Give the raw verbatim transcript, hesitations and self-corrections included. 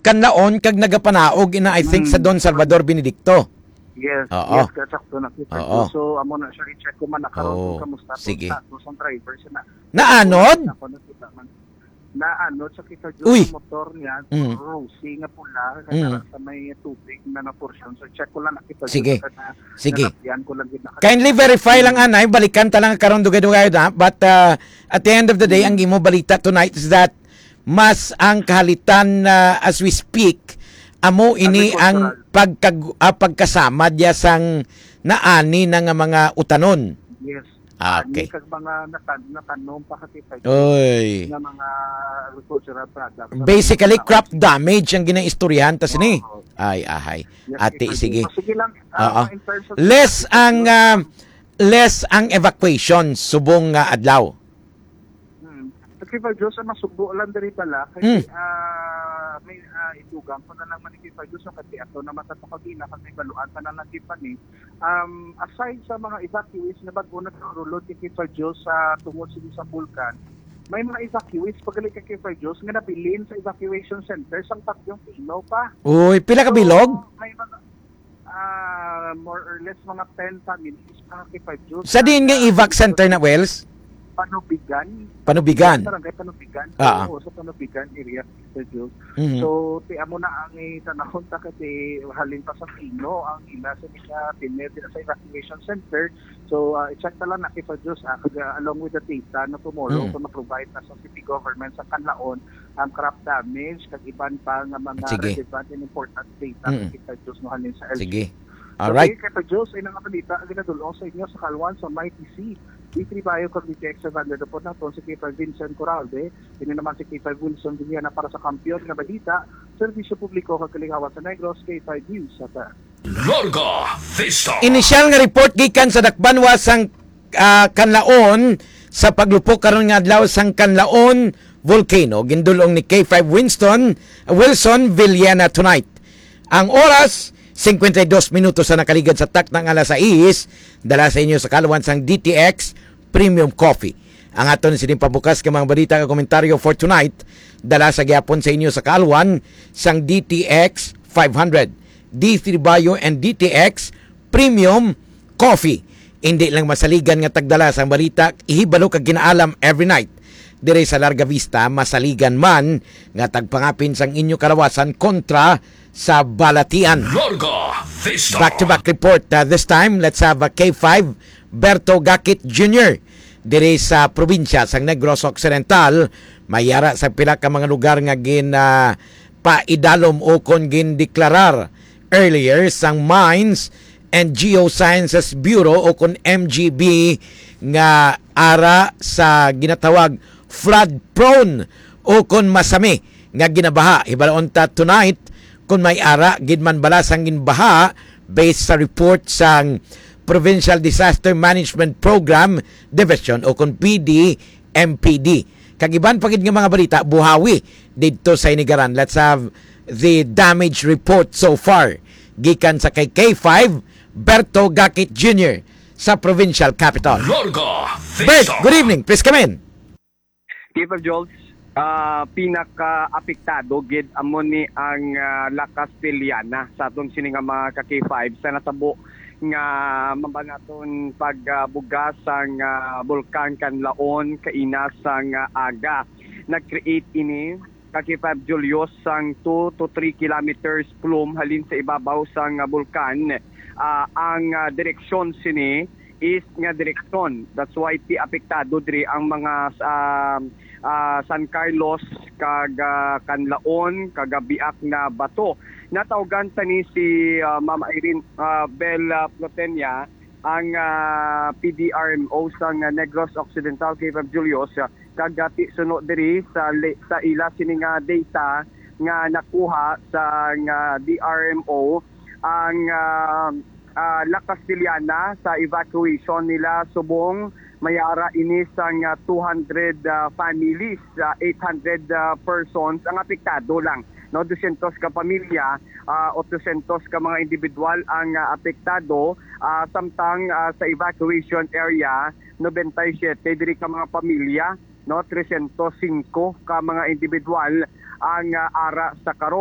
kanlaon kag nagapanaog ina I think Mm. sa Don Salvador Benedicto. Yes, Oo. yes, kasakto na kita. Oo. So, amo na siya i-check ko man nakaroon Oo. kung kamusta to Sige. status ang driver siya na. Naanod? Ako nakita man. Naanod sa kita Uy. yung motor niya, Mm. rosy nga pula, Mm. kaya sa may tubig na na portion. So, check ko lang nakita Sige. na, Sige. Yan ko lang din nakita. Kindly verify lang anay, balikan ta lang karon dugay-dugay na, but uh, at the end of the day ang imo balita tonight is that mas ang kahalitan na as we speak amo ini ang pagkag uh, pagkasama diya sang naani na nga mga utanon. Yes. Okay. Ani kag mga natan natanom pa kita Oy. nga mga agricultural products. Basically crop damage ang ginaistoryahan tas ni. Oo. Ay ahay. Yes, Ate if I sige. do. Sige lang. Oo. ah, in terms of- Less ang uh, less ang evacuation subong nga adlaw. Hmm. Kasi pa Diyos, ang masubo lang diri pala. Kasi Mm. ah, may uh, itugang ko na lang manikipa Diyos. Kasi ato na matatapagina kasi baluan pa na nagipan eh. Um, aside sa mga evacuees na bago na karulod kay Kipa Diyos sa tungod sila sa vulkan, may mga evacuees pagaling kay Kipa Diyos nga nabilin sa evacuation center sang tatlong Pino pa. Uy, pila ka bilog? So, may mga ah, more or less mga ten families pa kay Kipa Diyos. Sa din nga evac center na Wells? Panubigan. Panubigan. Barangay Panubigan. Ah. Oo, sa Panubigan area sa Diyos. Mhm. So, ti amo na ang itanahon ta kasi halin pa sa Pino ang ila sa mga tinir sa evacuation center. So, uh, i-check ta lang na kay sa Diyos ah, kag, uh, along with the data na tomorrow Mm. kung na-provide na sa city government sa Kanlaon ang crop damage kag iban pa nga mga Sige. relevant and important data Mm. kay sa Diyos no halin sa L G. Sige. Alright. So, kay pa Diyos, ay nangabalita ang ginadulong sa inyo sa Kalwan sa M I T C. D three Bayo kag D T X sa Vander po na si K five Vincent Coralde. Ini naman si K five Wilson Villana para sa kampiyon nga balita. Serbisyo publiko kag kalingawan sa Negros, K five News. At uh, Larga Vista. Initial nga report gikan sa Dakbanwa sang ah, Kanlaon sa paglupok karon nga adlaw sang Kanlaon volcano gindulong ni K five Winston Wilson Villana tonight. Ang oras fifty-two minutos sa nakaligad sa tak ng alas sais, dala sa inyo sa Kalwan sang D T X Premium Coffee. Ang aton sining pabukas ka mga balita ka komentaryo for tonight, dala sa gyapon sa inyo sa Kalwan sang D T X five hundred, D three Bayo and D T X Premium Coffee. Hindi lang masaligan nga tagdala sa balita, ihibalo kag ginaalam every night. Dire sa Larga Vista, masaligan man nga tagpangapin sang inyo kalawasan kontra sa balatian. Larga Vista. Back-to-back report. Uh, this time, let's have a K five Berto Gakit Junior Dire sa probinsya sang Negros Occidental, mayara sa pila ka mga lugar nga gin uh, paidalom o kon gin deklarar earlier sang Mines and Geosciences Bureau o kon M G B nga ara sa ginatawag flood prone o kon masami nga ginabaha. Ibalaon ta tonight kung may ara gid man bala sang ginbaha based sa report sang Provincial Disaster Management Program Division o kung P D M P D. Kagiban pagid nga mga balita buhawi didto sa Inigaran. Let's have the damage report so far gikan sa kay K five Berto Gakit Junior sa provincial capital. Larga Bert, Vista. good evening. Please come in. Kipa Jules, uh, pinaka-apektado gid amo ni ang uh, La Castellana sa atong sini nga mga ka K five sa natabo nga mabanaton pagbugas uh, sang uh, bulkan Kanlaon kainas sang uh, aga. Nag-create ini ka K five Julius sang two to three kilometers plume halin sa ibabaw sang uh, bulkan. Uh, ang uh, direksyon sini is nga direksyon. That's why ti apektado diri ang mga uh, uh, San Carlos kag uh, Kanlaon kag biak na bato. Natawgan ta ni si uh, Ma'am Irene uh, Bell uh, Plotenia ang uh, P D R M O sa uh, Negros Occidental K five Julius uh, kag gati sunod diri sa sa ila sini nga data nga nakuha sa uh, D R M O ang uh, uh, La Castellana sa evacuation nila subong mayara ini sang uh, two hundred uh, families, uh, eight hundred uh, persons ang apektado lang. No, two hundred ka pamilya, uh, eight hundred ka mga individual ang uh, apektado, uh, samtang uh, sa evacuation area ninety-seven diri ka mga pamilya, no, three hundred five ka mga individual ang uh, ara sa karon.